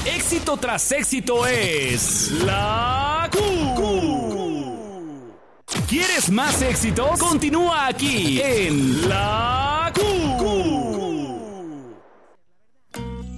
Éxito tras éxito es la Q. ¿Quieres más éxitos? Continúa aquí en la